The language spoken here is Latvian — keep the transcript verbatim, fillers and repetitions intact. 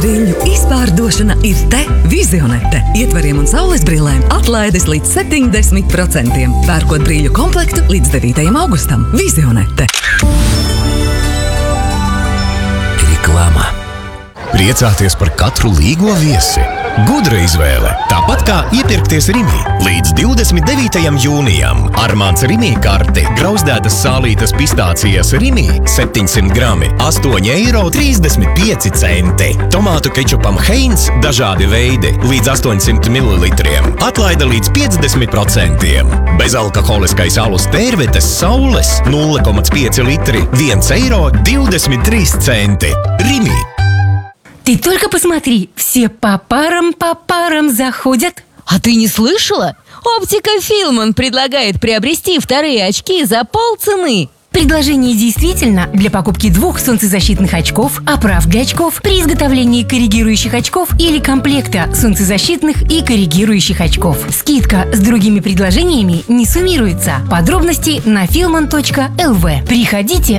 brīļu izpārdošana ir te Vizionete. Ietveriem un saules brillēm atlaides līdz septiņdesmit procentiem. Pērkot brīļu komplektu līdz devītajam augustam. Vizionete. Reklāma. Priecāties par katru līgo viesi. Gudra izvēle, tāpat kā iepirkties Rimī. Līdz divdesmit devītajam jūnijam Armāns Rimī karti grauzdētas sālītas pistācijas Rimī septiņsimt grami astoņi eiro trīsdesmit pieci centi. Tomātu kečupam Heinz dažādi veidi līdz astoņsimt mililitriem. Atlaida līdz piecdesmit procentiem. Bezalkoholiskais alus Tērvetes Saules nulle komats pieci litri viens eiro divdesmit trīs centi. Rimī. Ты только посмотри, все по парам, по парам заходят. А ты не слышала? Оптика Филман предлагает приобрести вторые очки за полцены. Предложение действительно для покупки двух солнцезащитных очков, оправ для очков при изготовлении коррегирующих очков или комплекта солнцезащитных и коррегирующих очков. Скидка с другими предложениями не суммируется. Подробности на филман точка эл ви. Приходите